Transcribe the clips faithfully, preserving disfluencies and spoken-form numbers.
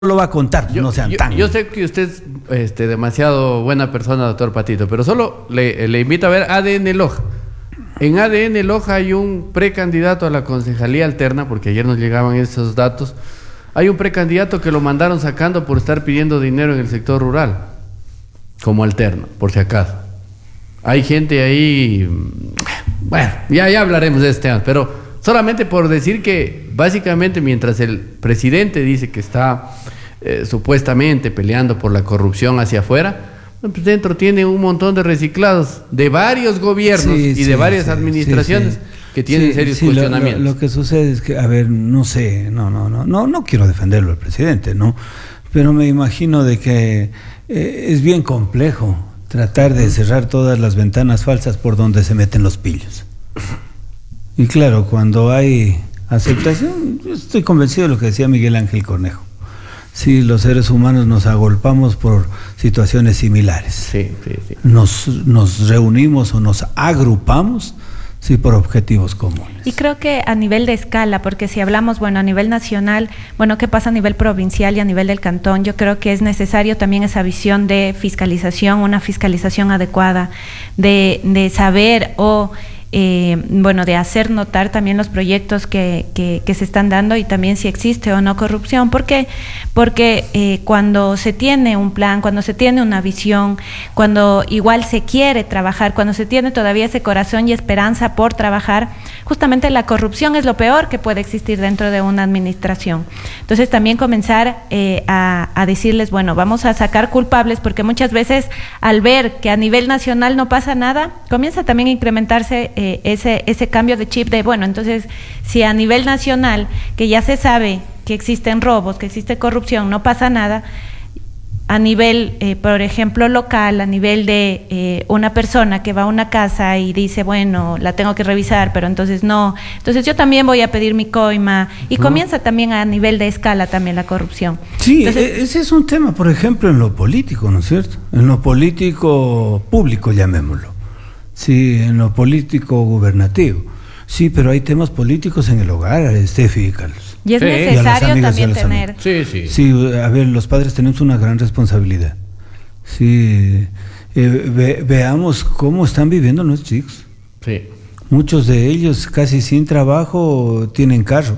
lo va a contar, yo, no sean yo, tan... Yo sé que usted es este, demasiado buena persona, doctor Patito, pero solo le, le invito a ver A D N Loja. En A D N Loja hay un precandidato a la concejalía alterna, porque ayer nos llegaban esos datos. Hay un precandidato que lo mandaron sacando por estar pidiendo dinero en el sector rural, como alterno, por si acaso. Hay gente ahí... Bueno, ya, ya hablaremos de este tema, pero solamente por decir que básicamente mientras el presidente dice que está eh, supuestamente peleando por la corrupción hacia afuera, pues dentro tiene un montón de reciclados de varios gobiernos sí, y sí, de varias sí, administraciones sí, sí. que tienen sí, serios sí, cuestionamientos. Lo, lo, lo que sucede es que, a ver, no sé, no, no, no, no, no quiero defenderlo al presidente, ¿no? Pero me imagino de que eh, es bien complejo tratar de cerrar todas las ventanas falsas por donde se meten los pillos. Y claro, cuando hay aceptación, yo estoy convencido de lo que decía Miguel Ángel Cornejo. Sí, los seres humanos nos agolpamos por situaciones similares. Sí, sí, sí. Nos, nos reunimos o nos agrupamos, sí, por objetivos comunes. Y creo que a nivel de escala, porque si hablamos, bueno, a nivel nacional, bueno, ¿qué pasa a nivel provincial y a nivel del cantón? Yo creo que es necesario también esa visión de fiscalización, una fiscalización adecuada, de, de saber o... Eh, bueno, de hacer notar también los proyectos que, que, que se están dando y también si existe o no corrupción. ¿Por qué? Porque eh, cuando se tiene un plan, cuando se tiene una visión, cuando igual se quiere trabajar, cuando se tiene todavía ese corazón y esperanza por trabajar, justamente la corrupción es lo peor que puede existir dentro de una administración. Entonces también comenzar eh, a, a decirles, bueno, vamos a sacar culpables, porque muchas veces al ver que a nivel nacional no pasa nada, comienza también a incrementarse Eh, ese, ese cambio de chip de, bueno, entonces, si a nivel nacional, que ya se sabe que existen robos, que existe corrupción, no pasa nada, a nivel, eh, por ejemplo, local, a nivel de eh, una persona que va a una casa y dice, bueno, la tengo que revisar, pero entonces no, entonces yo también voy a pedir mi coima, y uh-huh. comienza también a nivel de escala también la corrupción. Sí, entonces, ese es un tema, por ejemplo, en lo político, ¿no es cierto? En lo político público, llamémoslo. Sí, en lo político gubernativo. Sí, pero hay temas políticos en el hogar, Estefi y Carlos. Y es sí. necesario y también tener. Sí, sí. Sí, a ver, los padres tenemos una gran responsabilidad. Sí, eh, ve, veamos cómo están viviendo los chicos. Sí. Muchos de ellos casi sin trabajo tienen carro.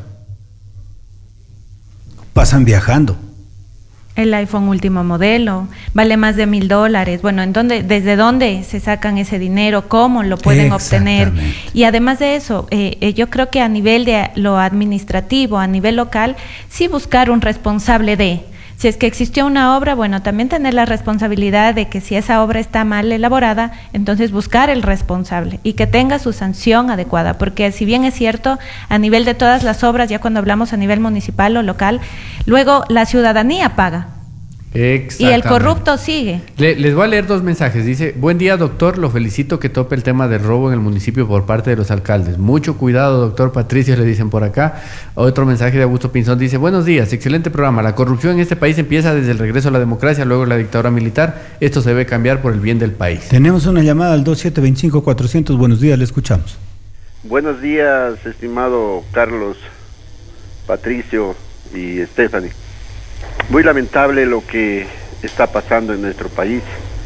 Pasan viajando. El iPhone último modelo vale más de mil dólares. Bueno, ¿en dónde, desde dónde se sacan ese dinero? ¿Cómo lo pueden obtener? Y además de eso, eh, yo creo que a nivel de lo administrativo, a nivel local, sí buscar un responsable de. Si es que existió una obra, bueno, también tener la responsabilidad de que si esa obra está mal elaborada, entonces buscar el responsable y que tenga su sanción adecuada, porque si bien es cierto, a nivel de todas las obras, ya cuando hablamos a nivel municipal o local, luego la ciudadanía paga. Y el corrupto sigue. Le, les voy a leer dos mensajes. Dice, buen día, doctor, lo felicito que tope el tema del robo en el municipio por parte de los alcaldes. Mucho cuidado, doctor Patricio, le dicen por acá. Otro mensaje de Augusto Pinzón dice, buenos días, excelente programa. La corrupción en este país empieza desde el regreso a la democracia, luego la dictadura militar. Esto se debe cambiar por el bien del país. Tenemos una llamada al dos siete dos cinco cuatrocientos. Buenos días, le escuchamos. Buenos días, estimado Carlos, Patricio y Stephanie. Muy lamentable lo que está pasando en nuestro país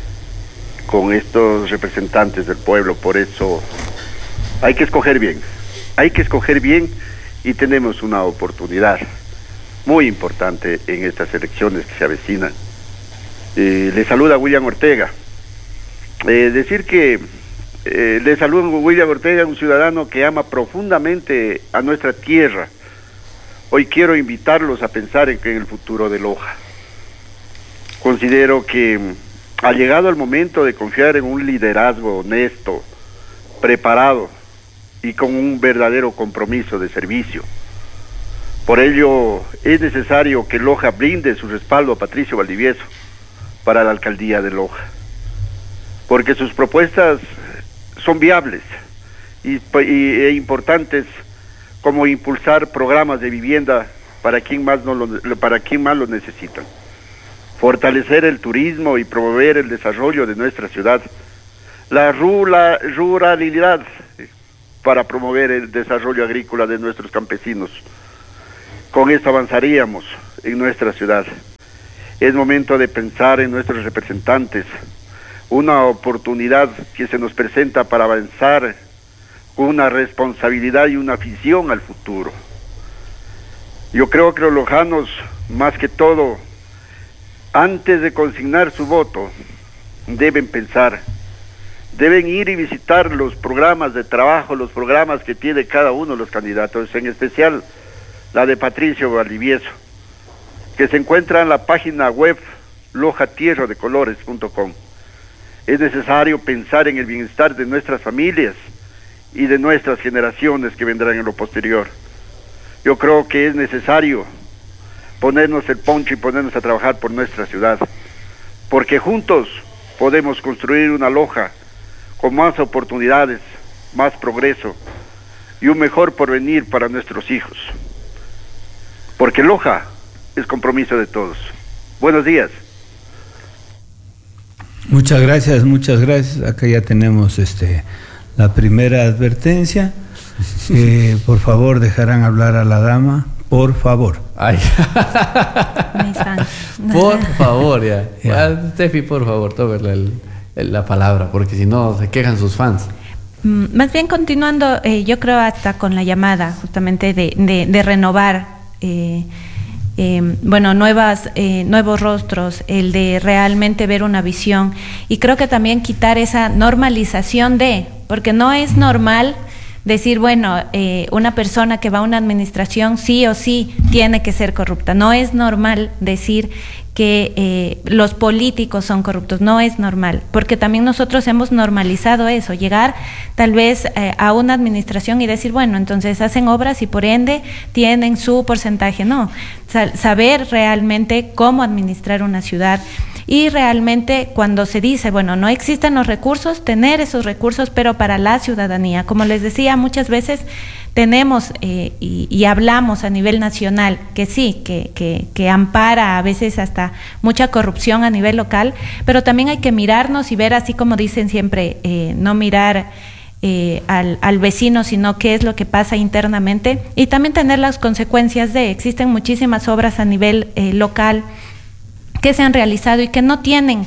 con estos representantes del pueblo, por eso hay que escoger bien, hay que escoger bien y tenemos una oportunidad muy importante en estas elecciones que se avecinan. Eh, le saluda William Ortega. Eh, decir que eh, le saluda William Ortega, un ciudadano que ama profundamente a nuestra tierra. Hoy quiero invitarlos a pensar en, que en el futuro de Loja. Considero que ha llegado el momento de confiar en un liderazgo honesto, preparado y con un verdadero compromiso de servicio. Por ello, es necesario que Loja brinde su respaldo a Patricio Valdivieso para la alcaldía de Loja, porque sus propuestas son viables y, y, e importantes, como impulsar programas de vivienda para quien más no lo, para quien más lo necesitan, fortalecer el turismo y promover el desarrollo de nuestra ciudad, la rula, ruralidad para promover el desarrollo agrícola de nuestros campesinos. Con esto avanzaríamos en nuestra ciudad. Es momento de pensar en nuestros representantes, una oportunidad que se nos presenta para avanzar con una responsabilidad y una visión al futuro. Yo creo que los lojanos, más que todo, antes de consignar su voto, deben pensar, deben ir y visitar los programas de trabajo, los programas que tiene cada uno de los candidatos, en especial la de Patricio Valdivieso, que se encuentra en la página web loja tierra de colores punto com. Es necesario pensar en el bienestar de nuestras familias y de nuestras generaciones que vendrán en lo posterior. Yo creo que es necesario ponernos el poncho y ponernos a trabajar por nuestra ciudad, porque juntos podemos construir una Loja con más oportunidades, más progreso y un mejor porvenir para nuestros hijos. Porque Loja es compromiso de todos. Buenos días. Muchas gracias, muchas gracias. Acá ya tenemos este la primera advertencia. Eh, por favor, dejarán hablar a la dama, por favor. Ay. Por favor, ya. Ya. ya. Steffi, por favor, tómela el, el, la palabra, porque si no se quejan sus fans. Más bien continuando, eh, yo creo hasta con la llamada justamente de, de, de renovar, eh, eh, bueno, nuevas, eh, nuevos rostros, el de realmente ver una visión, y creo que también quitar esa normalización de, porque no es normal decir, bueno, eh, una persona que va a una administración sí o sí tiene que ser corrupta. No es normal decir que eh, los políticos son corruptos, no es normal, porque también nosotros hemos normalizado eso, llegar tal vez eh, a una administración y decir, bueno, entonces hacen obras y por ende tienen su porcentaje. No, Sa- saber realmente cómo administrar una ciudad. Y realmente cuando se dice, bueno, no existen los recursos, tener esos recursos, pero para la ciudadanía. Como les decía, muchas veces tenemos eh, y, y hablamos a nivel nacional que sí, que, que, que ampara a veces hasta mucha corrupción a nivel local, pero también hay que mirarnos y ver, así como dicen siempre, eh, no mirar eh, al, al vecino, sino qué es lo que pasa internamente, y también tener las consecuencias de, existen muchísimas obras a nivel eh, local que se han realizado y que no tienen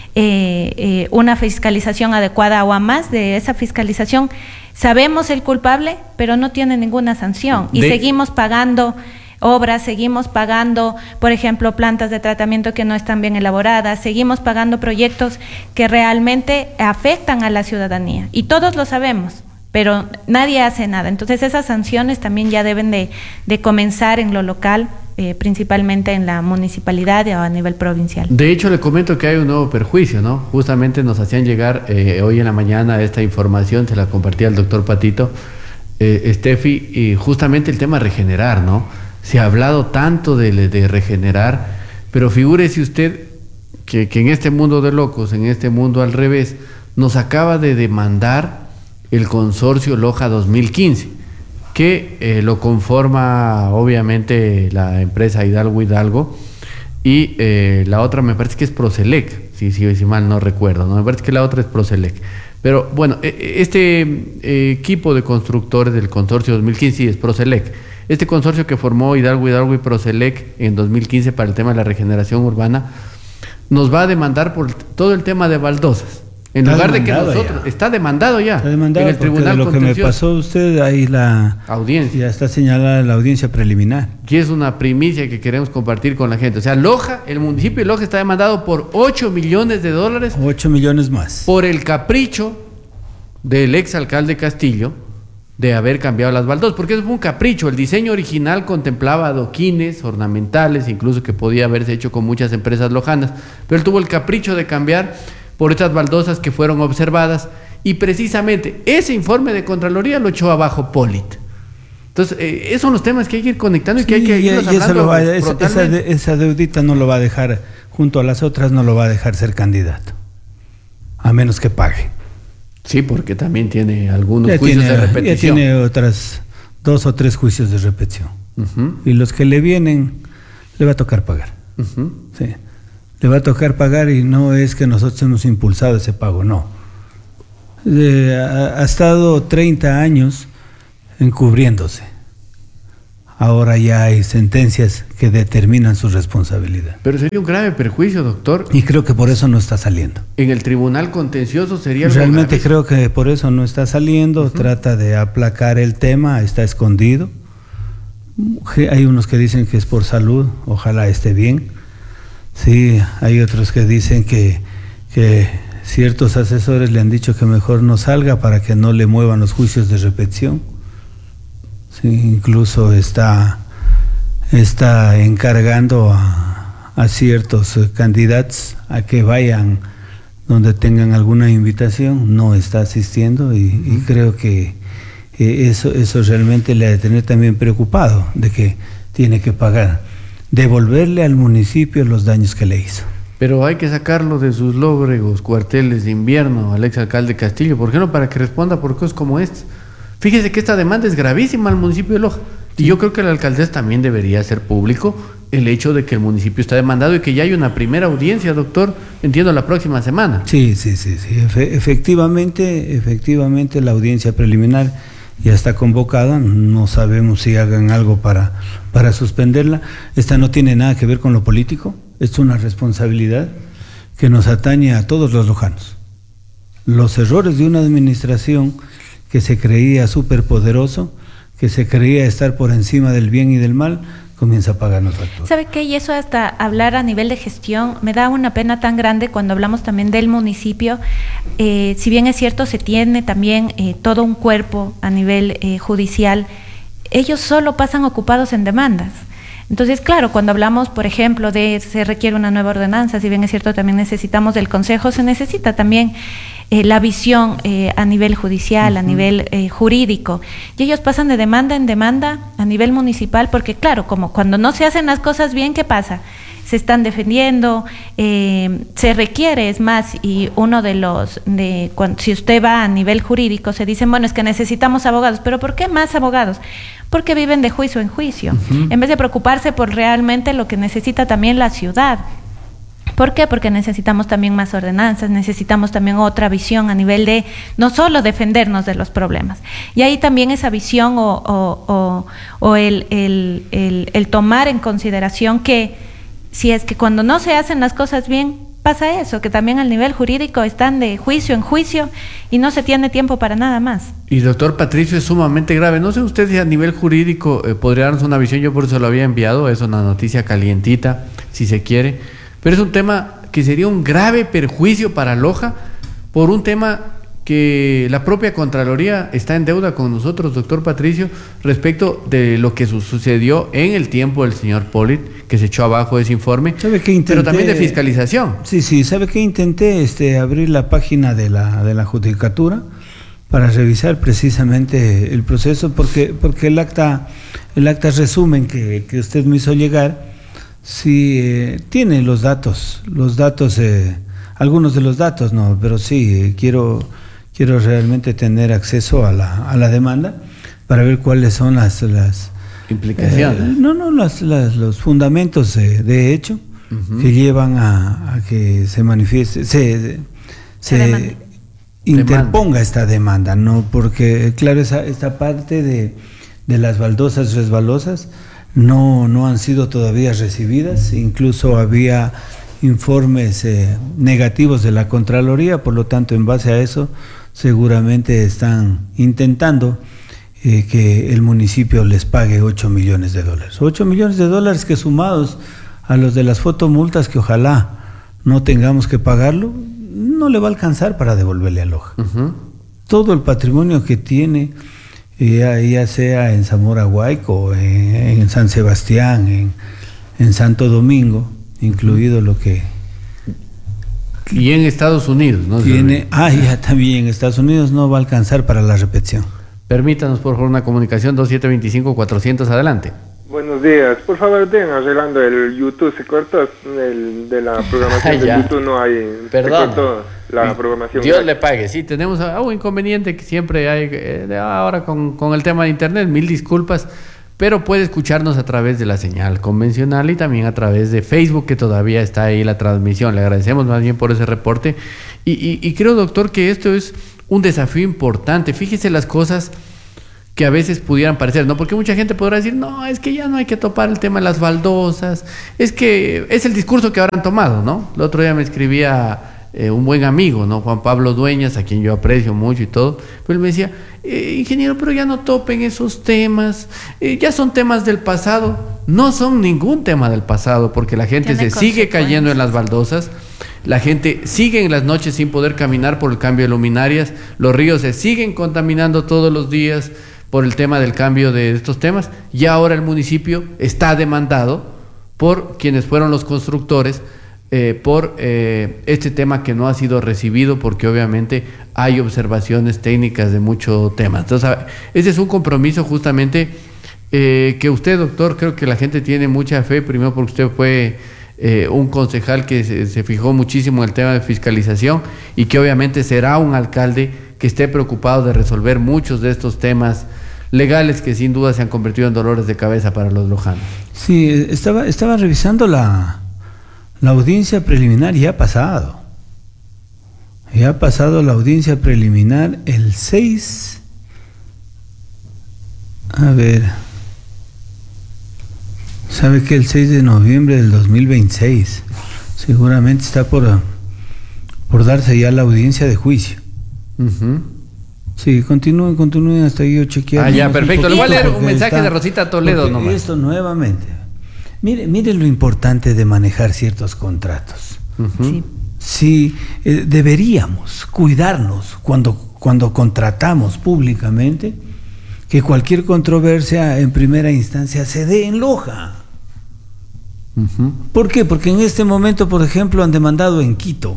eh, eh, una fiscalización adecuada, o a más de esa fiscalización sabemos el culpable, pero no tiene ninguna sanción y de... seguimos pagando obras, seguimos pagando, por ejemplo, plantas de tratamiento que no están bien elaboradas, seguimos pagando proyectos que realmente afectan a la ciudadanía y todos lo sabemos, pero nadie hace nada. Entonces esas sanciones también ya deben de, de comenzar en lo local, eh, principalmente en la municipalidad o a nivel provincial. De hecho, le comento que hay un nuevo perjuicio, ¿no? Justamente nos hacían llegar eh, hoy en la mañana esta información, se la compartía el doctor Patito, eh, Steffi, y justamente el tema regenerar, ¿no? Se ha hablado tanto de, de regenerar, pero figúrese usted que, que en este mundo de locos, en este mundo al revés, nos acaba de demandar el consorcio Loja dos mil quince, que eh, lo conforma obviamente la empresa Hidalgo Hidalgo y eh, la otra me parece que es Procelec, si, si, si mal no recuerdo, ¿no? Me parece que la otra es Procelec. Pero bueno, este eh, equipo de constructores del consorcio dos mil quince es Procelec. Este consorcio que formó Hidalgo Hidalgo y Procelec en dos mil quince para el tema de la regeneración urbana nos va a demandar por todo el tema de baldosas. En Está lugar de que demandado nosotros, ya. está demandado ya. Está demandado en el porque Tribunal de lo que me Contencioso. pasó usted, ahí la Audiencia. ya está señalada la audiencia preliminar. Y es una primicia que queremos compartir con la gente. O sea, Loja, el municipio de Loja está demandado por ocho millones de dólares ocho millones más. por el capricho del exalcalde Castillo de haber cambiado las baldosas, porque eso fue un capricho. El diseño original contemplaba adoquines, ornamentales, incluso que podía haberse hecho con muchas empresas lojanas, pero él tuvo el capricho de cambiar por estas baldosas que fueron observadas, y precisamente ese informe de Contraloría lo echó abajo Polit. Entonces, eh, esos son los temas que hay que ir conectando y que Sí, hay que y, irlos y eso hablando lo va, esa, esa, frontalmente. de- esa deudita no lo va a dejar, junto a las otras, no lo va a dejar ser candidato, a menos que pague. Sí, porque también tiene algunos Ya juicios tiene, de ya repetición. tiene otras dos o tres juicios de repetición. Ujú, Y los que le vienen, le va a tocar pagar. ujú. Sí. Le va a tocar pagar, y no es que nosotros hemos impulsado ese pago, no. Eh, ha, ha estado treinta años encubriéndose. ahora ya hay sentencias que determinan su responsabilidad. Pero sería un grave perjuicio, doctor. Y creo que por eso no está saliendo. En el tribunal contencioso sería algo Realmente gravísimo. creo que por eso no está saliendo, uh-huh. Trata de aplacar el tema, está escondido. Hay unos que dicen que es por salud, ojalá esté bien. Sí, hay otros que dicen que, que ciertos asesores le han dicho que mejor no salga para que no le muevan los juicios de repetición. Sí, incluso está, está encargando a, a ciertos candidatos a que vayan donde tengan alguna invitación, no está asistiendo y, uh-huh. y creo que eh, eso, eso realmente le ha de tener también preocupado, de que tiene que pagar, devolverle al municipio los daños que le hizo. Pero hay que sacarlo de sus lóbregos cuarteles de invierno al exalcalde Castillo, ¿por qué no? Para que responda por cosas como estas. Fíjese que esta demanda es gravísima al municipio de Loja. Y yo creo que la alcaldesa también debería hacer público el hecho de que el municipio está demandado y que ya hay una primera audiencia, doctor, entiendo, la próxima semana. Sí, sí, sí, sí. Efe- efectivamente, efectivamente la audiencia preliminar ya está convocada. No sabemos si hagan algo para, para suspenderla. Esta no tiene nada que ver con lo político. Es una responsabilidad que nos atañe a todos los lojanos. Los errores de una administración que se creía superpoderoso, que se creía estar por encima del bien y del mal, comienza a pagarnos factura. ¿Sabe qué? Y eso hasta hablar a nivel de gestión, me da una pena tan grande cuando hablamos también del municipio. Eh, si bien es cierto, se tiene también eh, todo un cuerpo a nivel eh, judicial, ellos solo pasan ocupados en demandas. Entonces, claro, cuando hablamos, por ejemplo, de se requiere una nueva ordenanza, si bien es cierto, también necesitamos del Consejo, se necesita también eh, la visión eh, a nivel judicial, uh-huh. a nivel eh, jurídico. Y ellos pasan de demanda en demanda a nivel municipal, porque claro, como cuando no se hacen las cosas bien, ¿qué pasa? Se están defendiendo, eh, se requiere, es más, y uno de los, de cuando, si usted va a nivel jurídico, se dicen, bueno, es que necesitamos abogados, pero ¿por qué más abogados? Porque viven de juicio en juicio, uh-huh. en vez de preocuparse por realmente lo que necesita también la ciudad. ¿Por qué? Porque necesitamos también más ordenanzas, necesitamos también otra visión a nivel de no solo defendernos de los problemas. Y ahí también esa visión o, o, o, o el, el, el, el tomar en consideración que si es que cuando no se hacen las cosas bien, pasa eso, que también al nivel jurídico están de juicio en juicio y no se tiene tiempo para nada más. Y doctor Patricio, es sumamente grave. No sé usted si a nivel jurídico eh, podría darnos una visión, yo por eso lo había enviado, es una noticia calientita, si se quiere, pero es un tema que sería un grave perjuicio para Loja por un tema que la propia Contraloría está en deuda con nosotros, doctor Patricio, respecto de lo que su sucedió en el tiempo del señor Polit, que se echó abajo ese informe, ¿sabe qué intenté? Pero también de fiscalización. Sí, sí, ¿sabe qué? Intenté este, abrir la página de la, de la Judicatura para revisar precisamente el proceso, porque, porque el acta, el acta resumen que, que usted me hizo llegar, sí eh, tiene los datos, los datos, eh, algunos de los datos no, pero sí, eh, quiero... Quiero realmente tener acceso a la, a la demanda para ver cuáles son las, las implicaciones. Eh, no, no, las, las, los fundamentos de, de hecho uh-huh. que llevan a, a que se manifieste, se, se, se interponga demanda. Esta demanda, ¿no? Porque, claro, esa, esta parte de, de las baldosas resbalosas no, no han sido todavía recibidas, incluso había informes eh, negativos de la Contraloría, por lo tanto, en base a eso, seguramente están intentando eh, que el municipio les pague ocho millones de dólares. ocho millones de dólares que sumados a los de las fotomultas, que ojalá no tengamos que pagarlo, no le va a alcanzar para devolverle a Loja. Uh-huh. Todo el patrimonio que tiene, eh, ya sea en Zamora Huayco, en, en San Sebastián, en, en Santo Domingo, incluido lo que... Y en Estados Unidos, ¿no? Tiene, ah, ya también en Estados Unidos no va a alcanzar para la repetición. Permítanos, por favor, una comunicación dos siete dos cinco cuatrocientos, adelante. Buenos días, por favor, den arreglando el YouTube, se cortó el, de la programación de YouTube, no hay... Perdón. Se cortó la programación. Dios le pague, sí, tenemos un inconveniente que siempre hay eh, ahora con, con el tema de internet, mil disculpas, pero puede escucharnos a través de la señal convencional y también a través de Facebook, que todavía está ahí la transmisión. Le agradecemos más bien por ese reporte. Y, y, y creo, doctor, que esto es un desafío importante. Fíjese las cosas que a veces pudieran parecer, ¿no? Porque mucha gente podrá decir, no, es que ya no hay que topar el tema de las baldosas, es que es el discurso que habrán tomado, ¿no? El otro día me escribía eh, un buen amigo, ¿no? Juan Pablo Dueñas, a quien yo aprecio mucho y todo, pero él me decía, eh, ingeniero, pero ya no topen esos temas, eh, ya son temas del pasado. No son ningún tema del pasado, porque la gente se sigue cayendo en las baldosas, la gente sigue en las noches sin poder caminar por el cambio de luminarias, los ríos se siguen contaminando todos los días por el tema del cambio de estos temas, y ahora el municipio está demandado por quienes fueron los constructores, eh, por eh, este tema que no ha sido recibido, porque obviamente hay observaciones técnicas de mucho tema. Entonces, ese es un compromiso justamente eh, que usted, doctor, creo que la gente tiene mucha fe, primero porque usted fue eh, un concejal que se, se fijó muchísimo en el tema de fiscalización, y que obviamente será un alcalde que esté preocupado de resolver muchos de estos temas legales que sin duda se han convertido en dolores de cabeza para los lojanos. Sí, estaba, estaba revisando la, la audiencia preliminar, ya ha pasado. Ya ha pasado la audiencia preliminar el seis. A ver. Sabe que el seis de noviembre del dos mil veintiséis seguramente está por, por darse ya la audiencia de juicio. Uh-huh. Sí, continúen, continúen hasta yo chequear. Ah, ya, perfecto. Le voy a leer un mensaje está, de Rosita Toledo nomás. Esto nuevamente. Mire, mire lo importante de manejar ciertos contratos. Uh-huh. Sí. Sí, eh, deberíamos cuidarnos cuando, cuando contratamos públicamente, que cualquier controversia en primera instancia se dé en Loja. Uh-huh. ¿Por qué? Porque en este momento, por ejemplo, han demandado en Quito.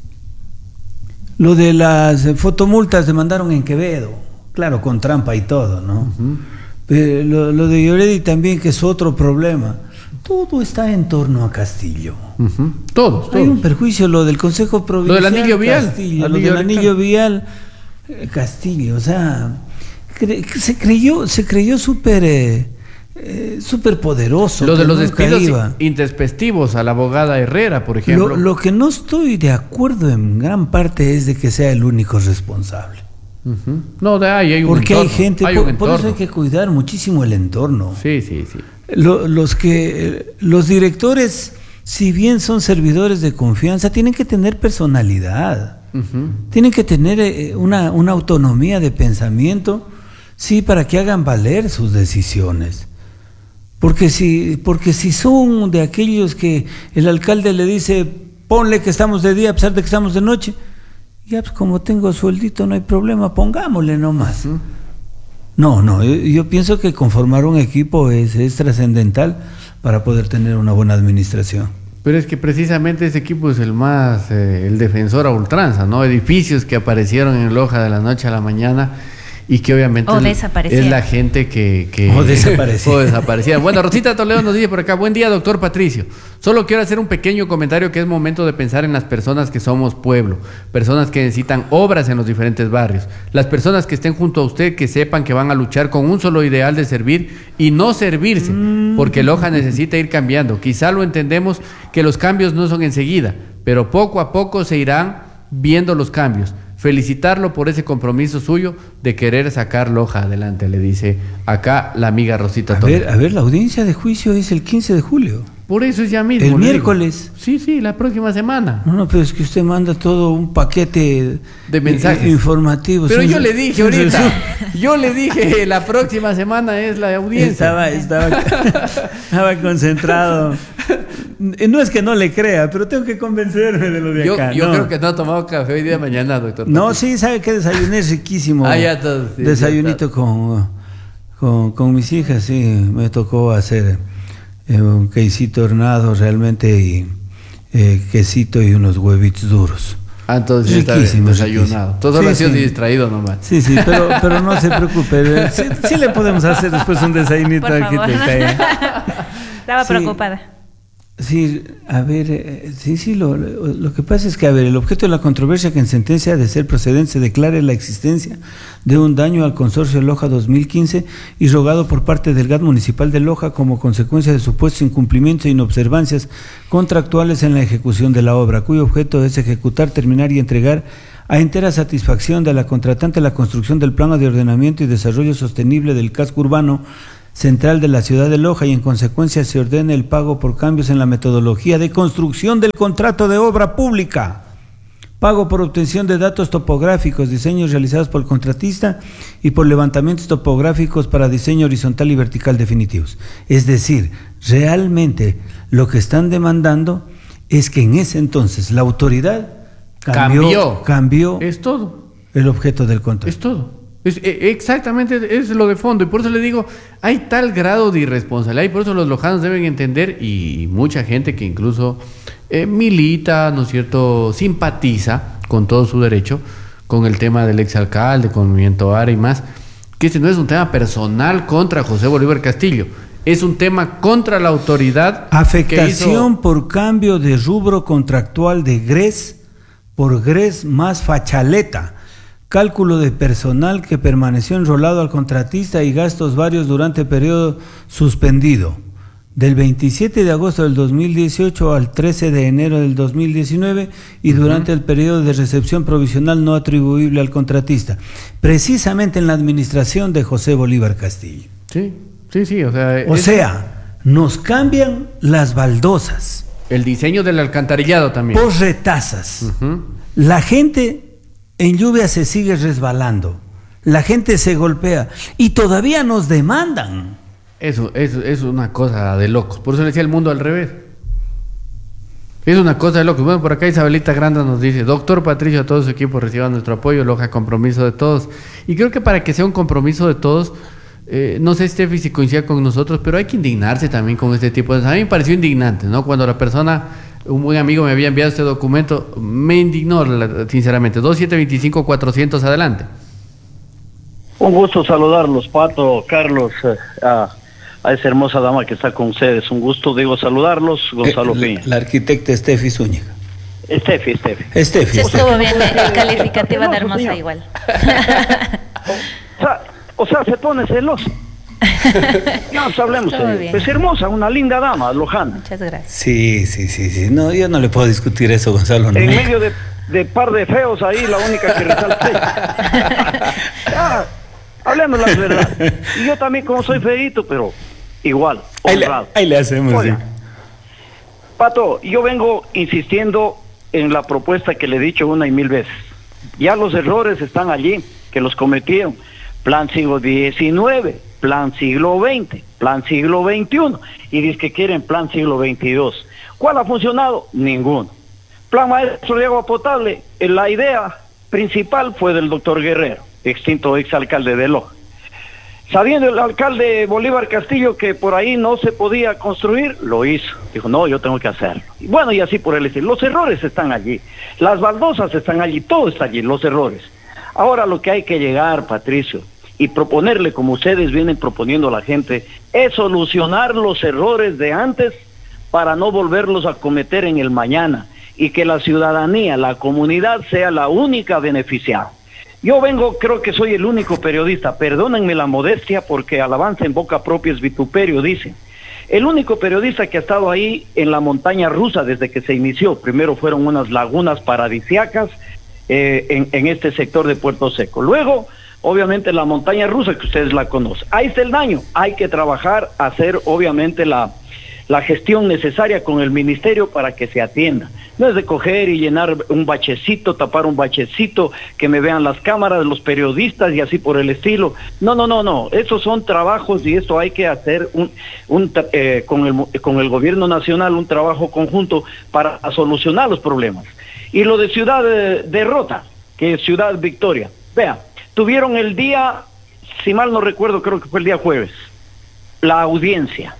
Lo de las fotomultas demandaron en Quevedo, claro, con trampa y todo, ¿no? Uh-huh. Pero lo, lo de Lloredi también, que es otro problema. Todo está en torno a Castillo. Uh-huh. Todos, todos. Hay un perjuicio, lo del Consejo Provincial. Lo del anillo vial. Castillo, anillo lo del anillo vial, eh, Castillo. O sea, cre se creyó, se creyó súper eh, eh, súper poderoso. Lo de los despidos intempestivos a la abogada Herrera, por ejemplo. Lo, lo que no estoy de acuerdo en gran parte es de que sea el único responsable. Uh-huh. No, de ahí hay un Porque entorno, hay gente, hay por, por eso hay que cuidar muchísimo el entorno. Sí, sí, sí. Lo, los que los directores, si bien son servidores de confianza, tienen que tener personalidad. Uh-huh. Tienen que tener eh, una, una autonomía de pensamiento, sí, para que hagan valer sus decisiones. Porque si, porque si son de aquellos que el alcalde le dice, ponle que estamos de día a pesar de que estamos de noche, ya pues como tengo sueldito no hay problema, pongámosle nomás. Uh-huh. No, no, yo, yo pienso que conformar un equipo es, es trascendental para poder tener una buena administración. Pero es que precisamente ese equipo es el más, eh, el defensor a ultranza, ¿no? Edificios que aparecieron en Loja de la noche a la mañana, y que obviamente o es, es la gente que... que o desaparecía. o desaparecía. Bueno, Rosita Toledo nos dice por acá, buen día, doctor Patricio. Solo quiero hacer un pequeño comentario, que es momento de pensar en las personas que somos pueblo, personas que necesitan obras en los diferentes barrios, las personas que estén junto a usted, que sepan que van a luchar con un solo ideal de servir y no servirse, porque Loja necesita ir cambiando. Quizá lo entendemos que los cambios no son enseguida, pero poco a poco se irán viendo los cambios. Felicitarlo por ese compromiso suyo de querer sacar Loja adelante, le dice acá la amiga Rosita Toledo. A ver, a ver, la audiencia de juicio es el quince de julio. Por eso es ya mismo. El miércoles. Digo. Sí, sí, la próxima semana. No, no, pero es que usted manda todo un paquete de mensajes informativos. Pero yo le dije ahorita, yo le dije, la próxima semana es la audiencia. Estaba, estaba, estaba concentrado. No es que no le crea, pero tengo que convencerme de lo de yo, acá. Yo no. creo que no ha tomado café hoy día de mañana, doctor. No, sí, sabe que desayuné riquísimo. Ah, ya todo, sí, Desayunito ya con, con, con mis hijas, sí, me tocó hacer eh, un quesito hornado realmente, y eh, quesito y unos huevitos duros. Ah, entonces riquísimo, está desayunado. Todo sí, ha sido sí. distraído nomás. Sí, sí, pero, pero no se preocupe. Sí, sí le podemos hacer después un desayunito. Por aquí favor. te cae. Estaba sí. preocupada. Sí, a ver, eh, sí, sí, lo, lo, lo que pasa es que, a ver, el objeto de la controversia que en sentencia de ser procedente se declare la existencia de un daño al consorcio Loja dos mil quince y rogado por parte del G A T municipal de Loja como consecuencia de supuestos incumplimientos e inobservancias contractuales en la ejecución de la obra, cuyo objeto es ejecutar, terminar y entregar a entera satisfacción de la contratante la construcción del plano de ordenamiento y desarrollo sostenible del casco urbano central de la ciudad de Loja y en consecuencia se ordena el pago por cambios en la metodología de construcción del contrato de obra pública, pago por obtención de datos topográficos, diseños realizados por el contratista y por levantamientos topográficos para diseño horizontal y vertical definitivos. Es decir, realmente lo que están demandando es que en ese entonces la autoridad cambió, cambió, cambió es todo. El objeto del contrato. Es todo. Es, exactamente, es lo de fondo, y por eso le digo, hay tal grado de irresponsabilidad, y por eso los lojanos deben entender, y mucha gente que incluso eh, milita, ¿no es cierto?, simpatiza con todo su derecho, con el tema del exalcalde, con el movimiento ARA y más, que este no es un tema personal contra José Bolívar Castillo, es un tema contra la autoridad. Afectación hizo... por cambio de rubro contractual de GRES por GRES más fachaleta. Cálculo de personal que permaneció enrolado al contratista y gastos varios durante el periodo suspendido, del veintisiete de agosto del dos mil dieciocho al trece de enero del dos mil diecinueve y durante uh-huh. el periodo de recepción provisional no atribuible al contratista, precisamente en la administración de José Bolívar Castillo. Sí, sí, sí, o sea... O es... sea, nos cambian las baldosas. El diseño del alcantarillado también. Por retazas. Uh-huh. La gente... en lluvia se sigue resbalando, la gente se golpea y todavía nos demandan. Eso, eso es una cosa de locos, por eso le decía el mundo al revés. Es una cosa de locos. Bueno, por acá Isabelita Granda nos dice: doctor Patricio, a todo su equipo reciban nuestro apoyo, Loja, compromiso de todos. Y creo que para que sea un compromiso de todos, eh, no sé, Steffi, si coincide con nosotros, pero hay que indignarse también con este tipo de cosas. A mí me pareció indignante, ¿no? Cuando la persona... un buen amigo me había enviado este documento, me indignó sinceramente. dos siete dos cinco cuatrocientos, adelante. Un gusto saludarlos, Pato, Carlos, eh, a, a esa hermosa dama que está con ustedes. Un gusto, digo, saludarlos, Gonzalo eh, Piña. La, la arquitecta Steffi Zúñiga. Steffi, Steffi. Steffi. Se estuvo bien, el calificativo de hermosa igual. O sea, o sea, se pone celoso. No, pues hablemos. Eh. Es hermosa, una linda dama, lojana. Muchas gracias. Sí, sí, sí, sí. No, yo no le puedo discutir eso, Gonzalo. No. En medio de, de par de feos ahí, la única que resalta. Ah, hablemos la verdad. Y yo también, como soy feito, pero igual, honrado. Ahí le, ahí le hacemos. Oiga, sí. Pato, yo vengo insistiendo en la propuesta que le he dicho una y mil veces. Ya los errores están allí, que los cometieron. Plan siglo diecinueve, plan siglo veinte, plan siglo veintiuno, y dice que quieren plan siglo veintidós. ¿Cuál ha funcionado? Ninguno. Plan maestro de agua potable, la idea principal fue del doctor Guerrero, extinto exalcalde de Loja. Sabiendo el alcalde Bolívar Castillo que por ahí no se podía construir, lo hizo. Dijo, no, yo tengo que hacerlo. Y bueno, y así por el estilo. Los errores están allí, las baldosas están allí, todo está allí, los errores. Ahora lo que hay que llegar, Patricio, y proponerle, como ustedes vienen proponiendo a la gente, es solucionar los errores de antes para no volverlos a cometer en el mañana y que la ciudadanía, la comunidad sea la única beneficiada. Yo vengo, creo que soy el único periodista, perdónenme la modestia porque alabanza en boca propia es vituperio, dicen. El único periodista que ha estado ahí en la montaña rusa desde que se inició. Primero fueron unas lagunas paradisíacas, Eh, en, en este sector de Puerto Seco. Luego, obviamente, la montaña rusa, que ustedes la conocen. Ahí está el daño. Hay que trabajar, hacer, obviamente, la, la gestión necesaria con el ministerio para que se atienda. No es de coger y llenar un bachecito, tapar un bachecito, que me vean las cámaras, los periodistas y así por el estilo. No, no, no, no. Esos son trabajos y esto hay que hacer un, un eh, con, el, con el gobierno nacional un trabajo conjunto para solucionar los problemas. Y lo de Ciudad de, de Rota, que es Ciudad Victoria. Vea, tuvieron el día, si mal no recuerdo, creo que fue el día jueves, la audiencia.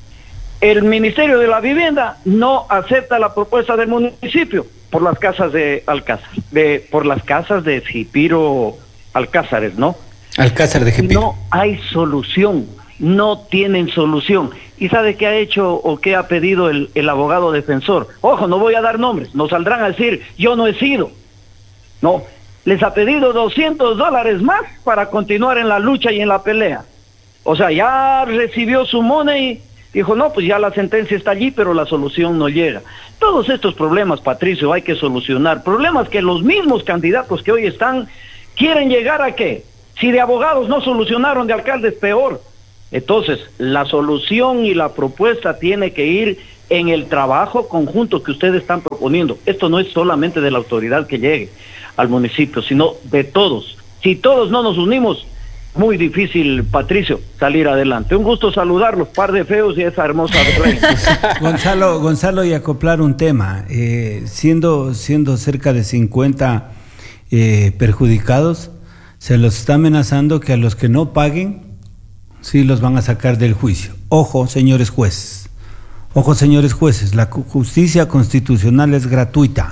El Ministerio de la Vivienda no acepta la propuesta del municipio por las casas de Alcázar, de, por las casas de Jipiro Alcázares, ¿no? Alcázar de Jipiro. No hay solución. no tienen solución. ¿Y sabe qué ha hecho o qué ha pedido el, el abogado defensor? Ojo, no voy a dar nombres, nos saldrán a decir, yo no he sido. No, les ha pedido doscientos dólares más para continuar en la lucha y en la pelea. O sea, ya recibió su money, dijo, no, pues ya la sentencia está allí, pero la solución no llega. Todos estos problemas, Patricio, hay que solucionar. Problemas que los mismos candidatos que hoy están quieren llegar a ¿qué? Si de abogados no solucionaron, de alcaldes peor. Entonces, la solución y la propuesta tiene que ir en el trabajo conjunto que ustedes están proponiendo. Esto no es solamente de la autoridad que llegue al municipio, sino de todos. Si todos no nos unimos, muy difícil, Patricio, salir adelante. Un gusto saludarlos, par de feos y esa hermosa reina. Gonzalo, Gonzalo, y acoplar un tema, eh, siendo, siendo cerca de cincuenta eh, perjudicados, se los está amenazando que a los que no paguen, sí los van a sacar del juicio. Ojo, señores jueces, ojo, señores jueces, la justicia constitucional es gratuita.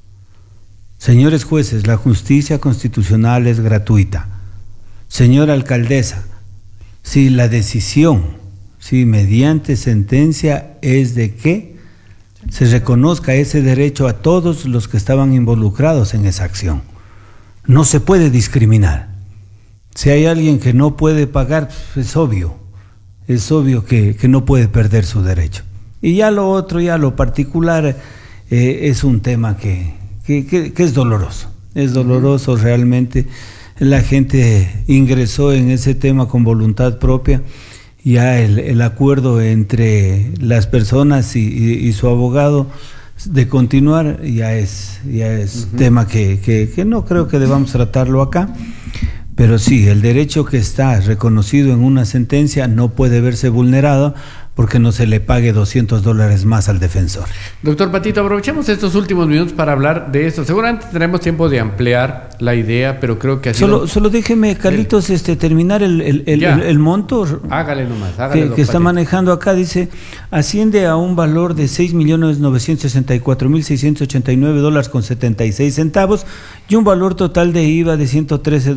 Señores jueces, la justicia constitucional es gratuita. Señora alcaldesa, si la decisión, si mediante sentencia es de que se reconozca ese derecho a todos los que estaban involucrados en esa acción. No se puede discriminar. Si hay alguien que no puede pagar, es obvio, es obvio que, que no puede perder su derecho. Y ya lo otro, ya lo particular, eh, es un tema que, que, que, que es doloroso, es doloroso realmente. La gente ingresó en ese tema con voluntad propia, ya el, el acuerdo entre las personas y, y, y su abogado de continuar ya es, ya es uh-huh. tema que, que, que no creo que debamos tratarlo acá, pero sí, el derecho que está reconocido en una sentencia no puede verse vulnerado porque no se le pague doscientos dólares más al defensor. Doctor Patito, aprovechemos estos últimos minutos para hablar de esto. Seguramente tendremos tiempo de ampliar la idea, pero creo que ha sido... Solo, solo déjeme, Carlitos, el... este, terminar el, el, el, el, el monto hágale nomás, hágale, que, que está manejando acá. Dice, asciende a un valor de seis millones novecientos sesenta y cuatro mil seiscientos ochenta y nueve dólares con setenta y seis centavos y un valor total de I V A de ciento trece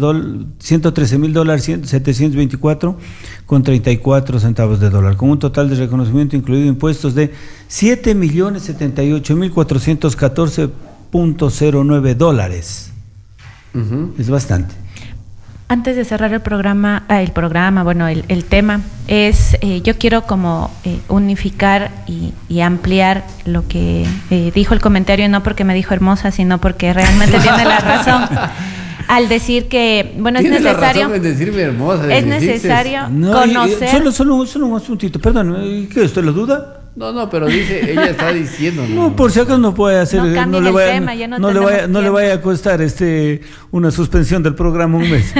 mil dólares setecientos veinticuatro con treinta y cuatro centavos de dólar, con un total de reconocimiento incluido impuestos de siete millones setenta y ocho mil cuatrocientos catorce punto cero nueve dólares. Uh-huh. Es bastante. Antes de cerrar el programa, ah, el programa, bueno, el, el tema es, eh, yo quiero como eh, unificar y, y ampliar lo que eh, dijo el comentario, no porque me dijo hermosa, sino porque realmente tiene la razón. Al decir que, bueno, es necesario. En decirme hermosa, es necesario no, conocer. Solo, solo, solo un asuntito, perdón, ¿qué? ¿Usted lo duda? No, no, pero dice, ella está diciendo. No, no por si acaso no puede hacer. No, no le vaya, el tema, ya no, no le vaya, no le vaya a costar este una suspensión del programa un mes.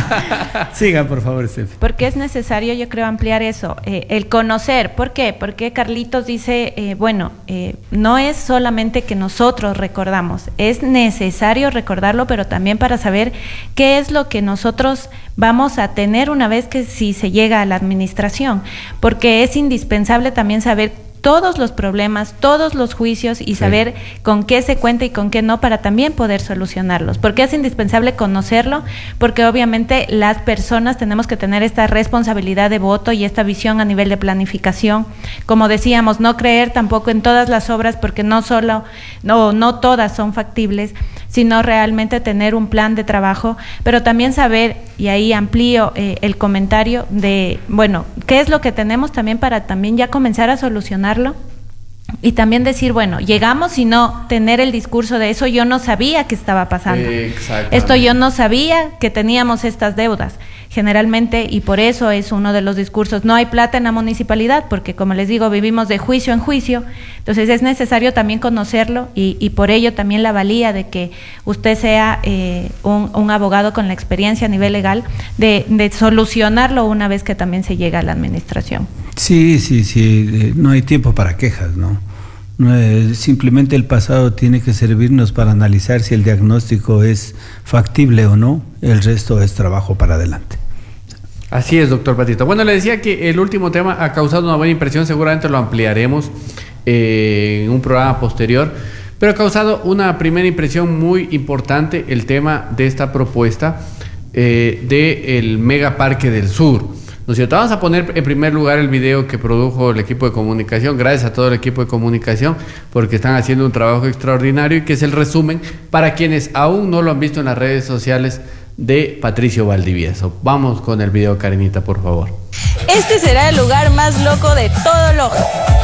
Sigan, por favor, Steffi. Porque es necesario, yo creo, ampliar eso, eh, el conocer. ¿Por qué? Porque Carlitos dice, eh, bueno, eh, no es solamente que nosotros recordamos, es necesario recordarlo, pero también para saber qué es lo que nosotros vamos a tener una vez que si se llega a la administración, porque es indispensable también saber todos los problemas, todos los juicios y sí. saber con qué se cuenta y con qué no para también poder solucionarlos, porque es indispensable conocerlo, porque obviamente las personas tenemos que tener esta responsabilidad de voto y esta visión a nivel de planificación, como decíamos, no creer tampoco en todas las obras porque no solo, no, no todas son factibles, sino realmente tener un plan de trabajo, pero también saber, y ahí amplío eh, el comentario de, bueno, qué es lo que tenemos también para también ya comenzar a solucionarlo y también decir, bueno, llegamos y no tener el discurso de eso yo no sabía que estaba pasando, esto yo no sabía que teníamos estas deudas. Generalmente, y por eso es uno de los discursos, no hay plata en la municipalidad, porque como les digo, vivimos de juicio en juicio, entonces es necesario también conocerlo y, y por ello también la valía de que usted sea eh, un, un abogado con la experiencia a nivel legal de, de solucionarlo una vez que también se llega a la administración. Sí, sí, sí, no hay tiempo para quejas, ¿no? No es, simplemente el pasado tiene que servirnos para analizar si el diagnóstico es factible o no, el resto es trabajo para adelante. Así es, doctor Patito. Bueno, le decía que el último tema ha causado una buena impresión, seguramente lo ampliaremos eh, en un programa posterior, pero ha causado una primera impresión muy importante el tema de esta propuesta eh, del Megaparque del Sur. ¿no es cierto? Vamos a poner en primer lugar el video que produjo el equipo de comunicación, gracias a todo el equipo de comunicación, porque están haciendo un trabajo extraordinario y que es el resumen para quienes aún no lo han visto en las redes sociales de Patricio Valdivieso. Vamos con el video, Karenita, por favor. Este será el lugar más loco de todo Loja.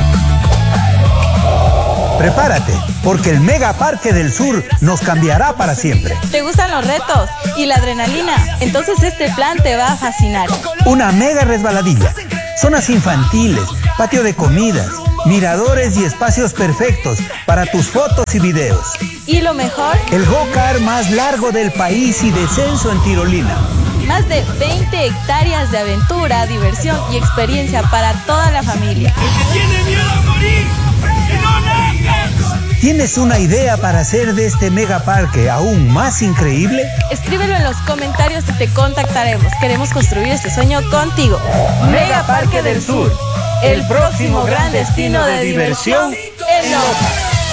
Prepárate, porque el Mega Parque del Sur nos cambiará para siempre. ¿Te gustan los retos y la adrenalina? Entonces este plan te va a fascinar. Una mega resbaladilla, zonas infantiles, patio de comidas, miradores y espacios perfectos para tus fotos y videos. ¿Y lo mejor? El go-kart más largo del país y descenso en tirolina. Más de veinte hectáreas de aventura, diversión y experiencia para toda la familia. El que tiene miedo a morir, que no nace. ¿Tienes una idea para hacer de este megaparque aún más increíble? Escríbelo en los comentarios y te contactaremos. Queremos construir este sueño contigo. Megaparque del Sur, el próximo gran destino de diversión en Loja.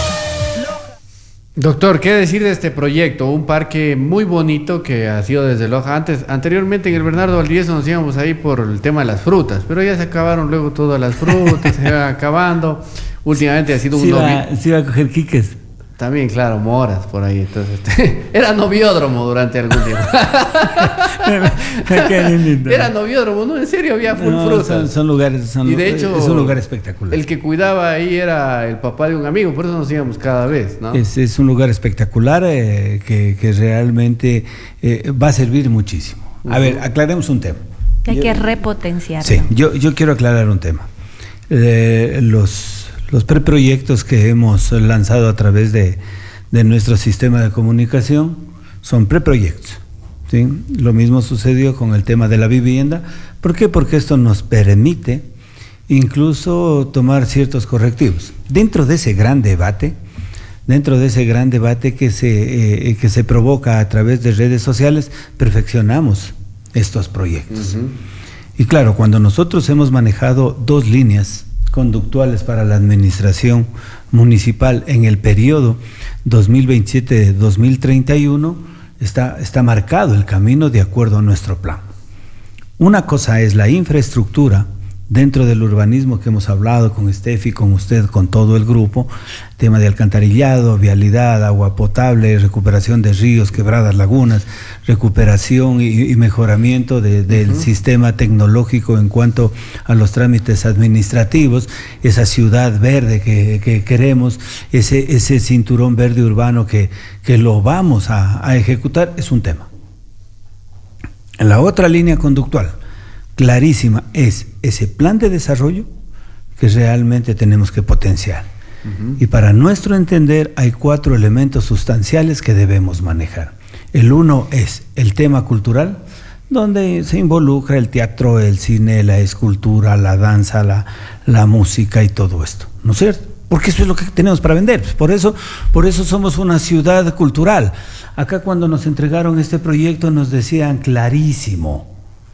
Doctor, ¿qué decir de este proyecto? Un parque muy bonito que ha sido desde Loja. Antes, anteriormente en el Bernardo Valdivieso nos íbamos ahí por el tema de las frutas, pero ya se acabaron luego todas las frutas, se iban acabando. Últimamente ha sido un sí novi... va, sí va a coger quiques. También, claro, moras por ahí. Entonces, este, era noviódromo durante algún tiempo. Era noviódromo, ¿no? En serio, había full no, frutas. Son, son lugares, son, y de hecho, es un lugar espectacular. El que cuidaba ahí era el papá de un amigo, por eso nos íbamos cada vez, ¿no? Es, es un lugar espectacular eh, que, que realmente eh, va a servir muchísimo. A uh-huh. ver, aclaremos un tema. Que hay yo, que repotenciar. Sí, yo, yo quiero aclarar un tema. Eh, los... Los preproyectos que hemos lanzado a través de, de nuestro sistema de comunicación son preproyectos, ¿sí? Lo mismo sucedió con el tema de la vivienda. ¿Por qué? Porque esto nos permite incluso tomar ciertos correctivos. Dentro de ese gran debate, dentro de ese gran debate que se, eh, que se provoca a través de redes sociales, perfeccionamos estos proyectos. Uh-huh. Y claro, cuando nosotros hemos manejado dos líneas conductuales para la administración municipal en el periodo dos mil veintisiete a dos mil treinta y uno, está, está marcado el camino de acuerdo a nuestro plan. Una cosa es la infraestructura dentro del urbanismo que hemos hablado con Steffi, con usted, con todo el grupo, tema de alcantarillado, vialidad, agua potable, recuperación de ríos, quebradas, lagunas, recuperación y, y mejoramiento de, del uh-huh. sistema tecnológico en cuanto a los trámites administrativos, esa ciudad verde que, que queremos, ese, ese cinturón verde urbano que, que lo vamos a, a ejecutar, es un tema. En la otra línea conductual, clarísima, es ese plan de desarrollo que realmente tenemos que potenciar. Uh-huh. Y para nuestro entender hay cuatro elementos sustanciales que debemos manejar. El uno es el tema cultural, donde se involucra el teatro, el cine, la escultura, la danza, la, la música y todo esto, ¿no es cierto? Porque eso es lo que tenemos para vender. Por eso, por eso somos una ciudad cultural. Acá cuando nos entregaron este proyecto nos decían clarísimo,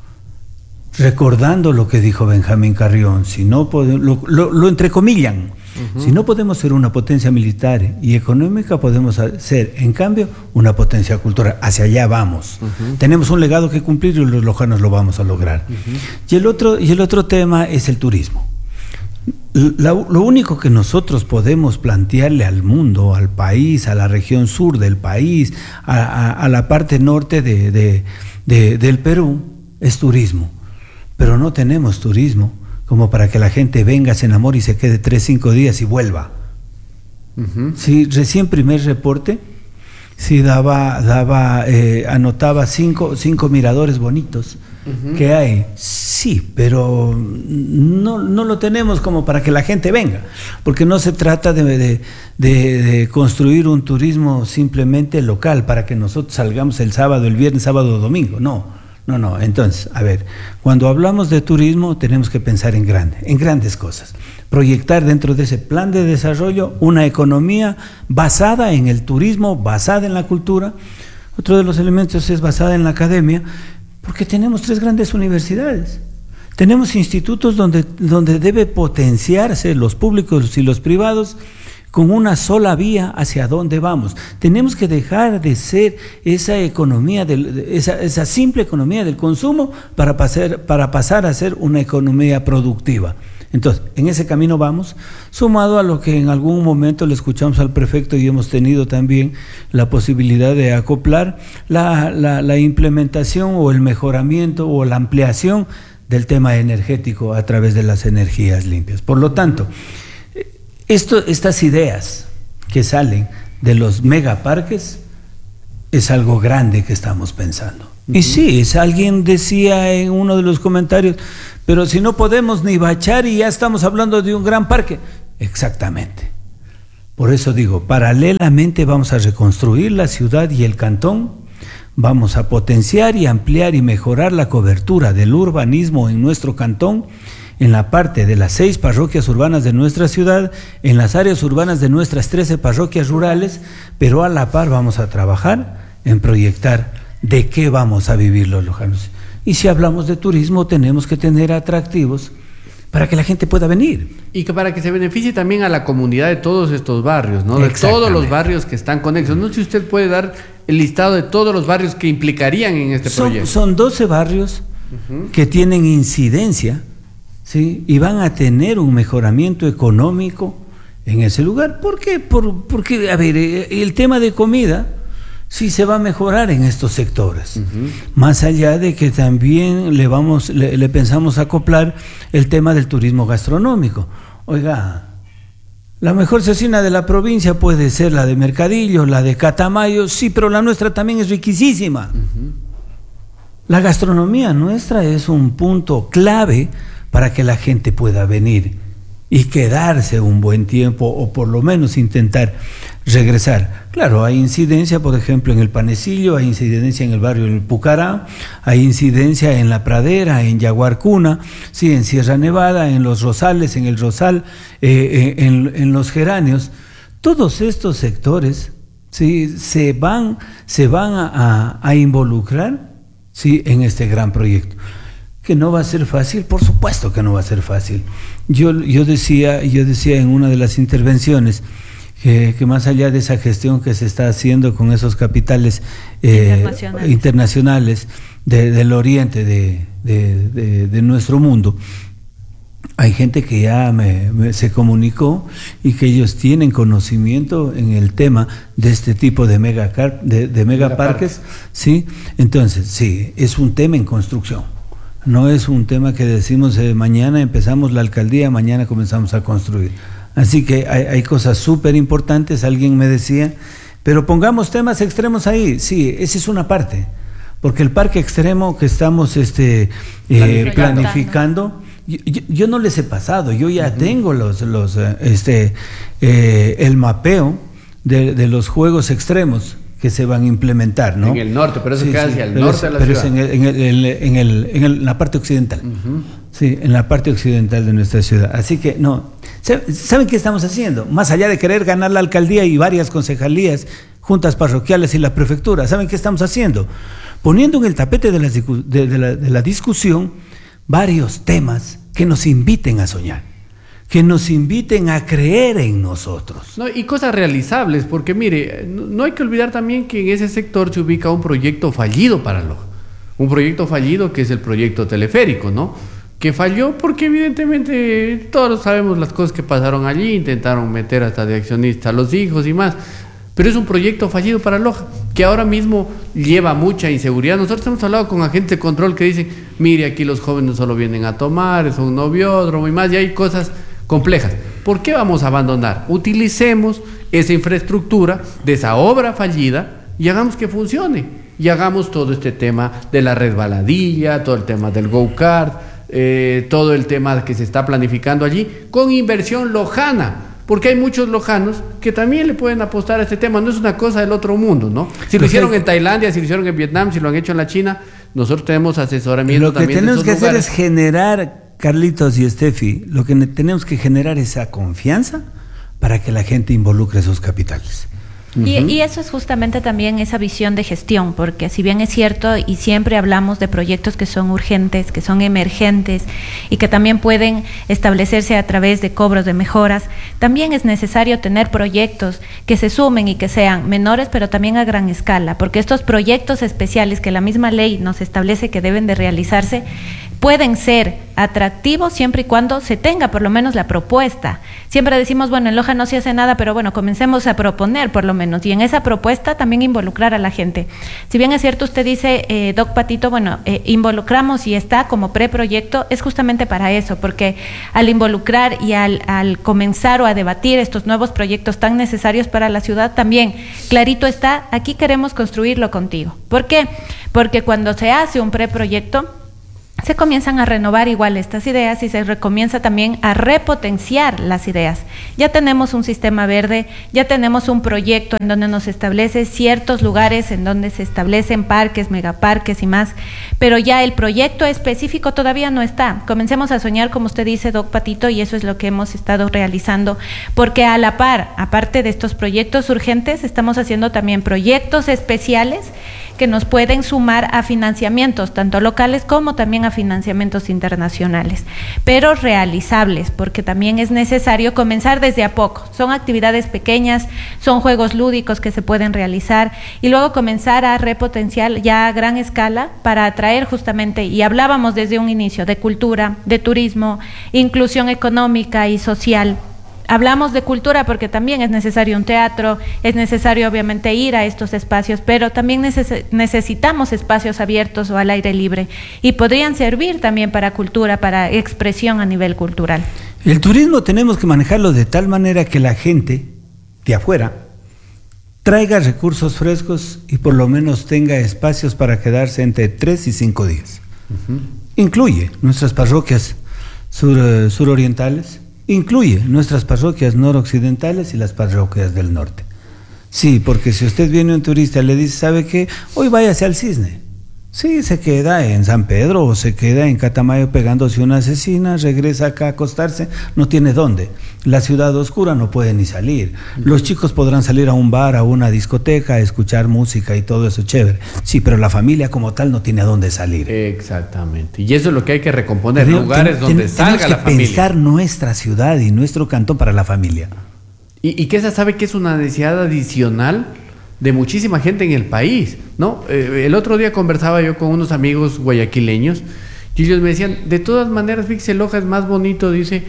recordando lo que dijo Benjamín Carrión, si no podemos, lo, lo, lo entrecomillan, uh-huh. si no podemos ser una potencia militar y económica, podemos ser, en cambio, una potencia cultural. Hacia allá vamos. Uh-huh. Tenemos un legado que cumplir y los lojanos lo vamos a lograr. Uh-huh. Y el otro, y el otro tema es el turismo. La, lo único que nosotros podemos plantearle al mundo, al país, a la región sur del país, a, a, a la parte norte de, de, de, del Perú, es turismo. Pero no tenemos turismo como para que la gente venga, se enamore y se quede tres, cinco días y vuelva. Uh-huh. Sí, recién primer reporte, sí daba, daba, eh, anotaba cinco, cinco miradores bonitos uh-huh. que hay. Sí, pero no, no lo tenemos como para que la gente venga, porque no se trata de, de, de, de construir un turismo simplemente local para que nosotros salgamos el sábado, el viernes, sábado o domingo, no. No, no, entonces, a ver, cuando hablamos de turismo tenemos que pensar en grande, en grandes cosas. Proyectar dentro de ese plan de desarrollo una economía basada en el turismo, basada en la cultura. Otro de los elementos es basada en la academia, porque tenemos tres grandes universidades. Tenemos institutos donde, donde debe potenciarse los públicos y los privados, con una sola vía hacia dónde vamos. Tenemos que dejar de ser esa economía, del, esa, esa simple economía del consumo para pasar, para pasar a ser una economía productiva. Entonces, en ese camino vamos, sumado a lo que en algún momento le escuchamos al prefecto y hemos tenido también la posibilidad de acoplar la, la, la implementación o el mejoramiento o la ampliación del tema energético a través de las energías limpias. Por lo tanto, Esto, estas ideas que salen de los megaparques es algo grande que estamos pensando. Uh-huh. Y sí, es, alguien decía en uno de los comentarios, pero si no podemos ni bachar y ya estamos hablando de un gran parque. Exactamente. Por eso digo, paralelamente vamos a reconstruir la ciudad y el cantón, vamos a potenciar y ampliar y mejorar la cobertura del urbanismo en nuestro cantón, en la parte de las seis parroquias urbanas de nuestra ciudad, en las áreas urbanas de nuestras trece parroquias rurales, pero a la par vamos a trabajar en proyectar de qué vamos a vivir los lojanos. Y si hablamos de turismo, tenemos que tener atractivos para que la gente pueda venir. Y que para que se beneficie también a la comunidad de todos estos barrios, ¿no? De todos los barrios que están conexos. No sé si usted puede dar el listado de todos los barrios que implicarían en este son, proyecto. Son doce barrios uh-huh. que tienen incidencia, ¿sí? Y van a tener un mejoramiento económico en ese lugar. ¿Por qué? Por, porque, a ver, el tema de comida sí se va a mejorar en estos sectores. Uh-huh. Más allá de que también le vamos, le, le pensamos acoplar el tema del turismo gastronómico. Oiga, la mejor cecina de la provincia puede ser la de Mercadillo, la de Catamayo, sí, pero la nuestra también es riquísima. Uh-huh. La gastronomía nuestra es un punto clave para que la gente pueda venir y quedarse un buen tiempo o por lo menos intentar regresar. Claro, hay incidencia, por ejemplo, en el Panecillo, hay incidencia en el barrio del Pucará, hay incidencia en La Pradera, en Yaguarcuna, sí, en Sierra Nevada, en Los Rosales, en el Rosal, eh, en, en Los Geranios. Todos estos sectores sí, se van, se van a, a, a involucrar sí, en este gran proyecto. Que no va a ser fácil, por supuesto que no va a ser fácil. Yo, yo, decía, yo decía en una de las intervenciones que, que más allá de esa gestión que se está haciendo con esos capitales eh, internacionales, internacionales de, del oriente de, de, de, de nuestro mundo, hay gente que ya me, me, se comunicó y que ellos tienen conocimiento en el tema de este tipo de megacar, de, de megaparques, ¿sí? Entonces, sí, es un tema en construcción. No es un tema que decimos eh, mañana empezamos la alcaldía, mañana comenzamos a construir. Así que hay, hay cosas súper importantes, alguien me decía, pero pongamos temas extremos ahí. Sí, esa es una parte, porque el parque extremo que estamos este, eh, planificando, yo, yo, yo no les he pasado, yo ya uh-huh. tengo los, los, este, eh, el mapeo de, de los juegos extremos que se van a implementar, ¿no? En el norte, pero eso sí, queda sí, hacia el pero norte es, de la pero ciudad. Es en, el, en, el, en, el, en, el, en el, la parte occidental. Uh-huh. Sí, en la parte occidental de nuestra ciudad. Así que, no, ¿saben qué estamos haciendo? Más allá de querer ganar la alcaldía y varias concejalías, juntas parroquiales y la prefectura, ¿saben qué estamos haciendo? Poniendo en el tapete de la, de, de la, de la discusión varios temas que nos inviten a soñar, que nos inviten a creer en nosotros. No, y cosas realizables, porque mire, no, no hay que olvidar también que en ese sector se ubica un proyecto fallido para Loja, un proyecto fallido que es el proyecto teleférico, ¿no? Que falló porque evidentemente todos sabemos las cosas que pasaron allí, intentaron meter hasta de accionista a los hijos y más, pero es un proyecto fallido para Loja, que ahora mismo lleva mucha inseguridad. Nosotros hemos hablado con agentes de control que dicen, mire, aquí los jóvenes solo vienen a tomar, es un noviódromo y más, y hay cosas complejas. ¿Por qué vamos a abandonar? Utilicemos esa infraestructura de esa obra fallida y hagamos que funcione. Y hagamos todo este tema de la resbaladilla, todo el tema del go-kart, eh, todo el tema que se está planificando allí, con inversión lojana. Porque hay muchos lojanos que también le pueden apostar a este tema. No es una cosa del otro mundo, ¿no? Si lo hicieron en Tailandia, si lo hicieron en Vietnam, si lo han hecho en la China, nosotros tenemos asesoramiento lo que también. Tenemos que lugares. hacer es generar, Carlitos y Steffi, lo que tenemos que generar es esa confianza para que la gente involucre sus capitales. Y, y eso es justamente también esa visión de gestión, porque si bien es cierto y siempre hablamos de proyectos que son urgentes, que son emergentes y que también pueden establecerse a través de cobros de mejoras, también es necesario tener proyectos que se sumen y que sean menores pero también a gran escala, porque estos proyectos especiales que la misma ley nos establece que deben de realizarse pueden ser atractivos siempre y cuando se tenga por lo menos la propuesta. Siempre decimos, bueno, en Loja no se hace nada, pero bueno, comencemos a proponer por lo menos, y en esa propuesta también involucrar a la gente. Si bien es cierto, usted dice, eh, Doc Patito, bueno, eh, involucramos y está como preproyecto, es justamente para eso, porque al involucrar y al, al comenzar o a debatir estos nuevos proyectos tan necesarios para la ciudad, también, clarito está, aquí queremos construirlo contigo. ¿Por qué? Porque cuando se hace un preproyecto, se comienzan a renovar igual estas ideas y se comienza también a repotenciar las ideas. Ya tenemos un sistema verde, ya tenemos un proyecto en donde nos establece ciertos lugares en donde se establecen parques, megaparques y más, pero ya el proyecto específico todavía no está. Comencemos a soñar, como usted dice, Doc Patito, y eso es lo que hemos estado realizando, porque a la par, aparte de estos proyectos urgentes, estamos haciendo también proyectos especiales que nos pueden sumar a financiamientos, tanto locales como también a financiamientos internacionales, pero realizables, porque también es necesario comenzar desde a poco. Son actividades pequeñas, son juegos lúdicos que se pueden realizar y luego comenzar a repotenciar ya a gran escala para atraer justamente, y hablábamos desde un inicio, de cultura, de turismo, inclusión económica y social. Hablamos de cultura porque también es necesario un teatro, es necesario obviamente ir a estos espacios, pero también neces- necesitamos espacios abiertos o al aire libre y podrían servir también para cultura, para expresión a nivel cultural. El turismo tenemos que manejarlo de tal manera que la gente de afuera traiga recursos frescos y por lo menos tenga espacios para quedarse entre tres y cinco días. Uh-huh. Incluye nuestras parroquias sur, uh, surorientales, incluye nuestras parroquias noroccidentales y las parroquias del norte. Sí, porque si usted viene un turista y le dice, ¿sabe qué? Hoy váyase al Cisne. Sí, se queda en San Pedro o se queda en Catamayo pegándose una asesina, regresa acá a acostarse, no tiene dónde. La ciudad oscura no puede ni salir. Los chicos podrán salir a un bar, a una discoteca, a escuchar música y todo eso chévere. Sí, pero la familia como tal no tiene a dónde salir. Exactamente. Y eso es lo que hay que recomponer, Tenemos, lugares ten, donde ten, salga la familia. Tenemos que pensar nuestra ciudad y nuestro cantón para la familia. Y, y que esa sabe que es una necesidad adicional de muchísima gente en el país, ¿no? Eh, el otro día conversaba yo con unos amigos guayaquileños y ellos me decían, de todas maneras, fíjese, Loja es más bonito, dice,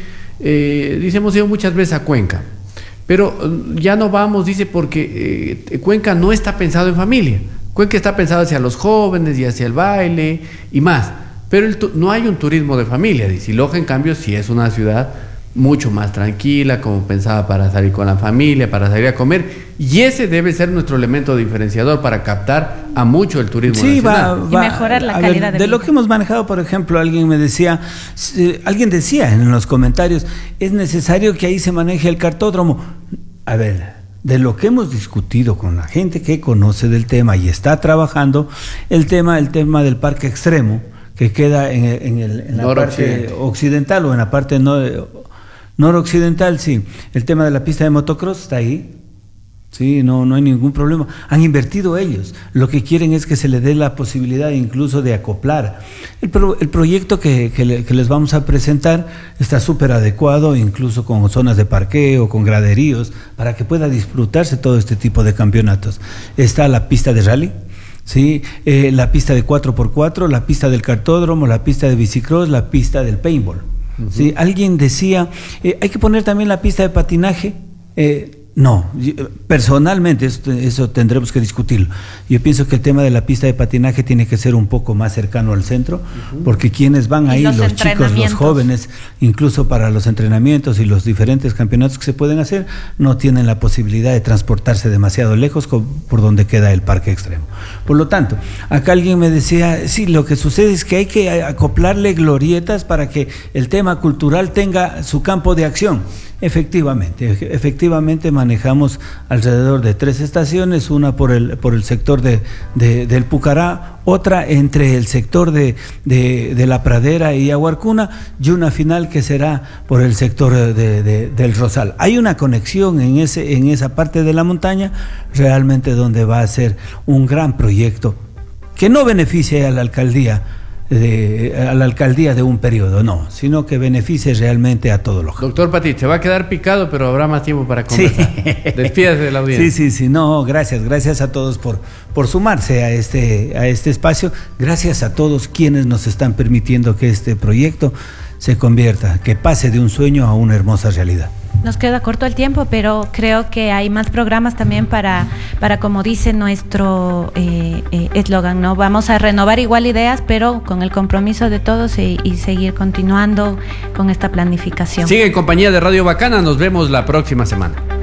eh, dice, hemos ido muchas veces a Cuenca, pero ya no vamos, dice, porque eh, Cuenca no está pensado en familia, Cuenca está pensado hacia los jóvenes y hacia el baile y más, pero el tu- no hay un turismo de familia, dice, y Loja en cambio sí es una ciudad mucho más tranquila, como pensaba para salir con la familia, para salir a comer, y ese debe ser nuestro elemento diferenciador para captar a mucho el turismo sí, nacional. Va, va, y mejorar la calidad ver, de, de vida. lo que hemos manejado, por ejemplo, alguien me decía, eh, alguien decía en los comentarios, es necesario que ahí se maneje el cartódromo. A ver, de lo que hemos discutido con la gente que conoce del tema y está trabajando, el tema, el tema del parque extremo, que queda en, en, el, en la parte occidental o en la parte no noroccidental, sí. El tema de la pista de motocross está ahí. Sí, no, no hay ningún problema. Han invertido ellos. Lo que quieren es que se le dé la posibilidad incluso de acoplar. El, pro, el proyecto que, que, le, que les vamos a presentar está súper adecuado, incluso con zonas de parqueo, con graderíos, para que pueda disfrutarse todo este tipo de campeonatos. Está la pista de rally, ¿sí? eh, la pista de cuatro por cuatro, la pista del cartódromo, la pista de bicicross, la pista del paintball. Uh-huh. ¿Sí? Alguien decía, eh, hay que poner también la pista de patinaje. Eh, no, personalmente eso, eso tendremos que discutirlo. Yo pienso que el tema de la pista de patinaje tiene que ser un poco más cercano al centro, uh-huh. porque quienes van ahí, los, los chicos, los jóvenes, incluso para los entrenamientos y los diferentes campeonatos que se pueden hacer, no tienen la posibilidad de transportarse demasiado lejos por donde queda el parque extremo. Por lo tanto, acá alguien me decía, sí, lo que sucede es que hay que acoplarle glorietas para que el tema cultural tenga su campo de acción. Efectivamente, efectivamente manejamos alrededor de tres estaciones, una por el, por el sector de, de, del Pucará, otra entre el sector de, de, de La Pradera y Aguarcuna, y una final que será por el sector de, de, del Rosal. Hay una conexión en, ese, en esa parte de la montaña, realmente donde va a ser un gran proyecto que no beneficie a la alcaldía, De, a la alcaldía de un periodo, no, sino que beneficie realmente a todo Loja. Doctor Patito, se va a quedar picado, pero habrá más tiempo para conversar. Sí. Despídase de la audiencia. Sí, sí, sí, no, gracias, gracias a todos por, por sumarse a este, a este espacio, gracias a todos quienes nos están permitiendo que este proyecto se convierta, que pase de un sueño a una hermosa realidad. Nos queda corto el tiempo, pero creo que hay más programas también para, para como dice nuestro eslogan, eh, eh, ¿no? Vamos a renovar igual ideas, pero con el compromiso de todos y, y seguir continuando con esta planificación. Sigue en compañía de Radio Bacana, nos vemos la próxima semana.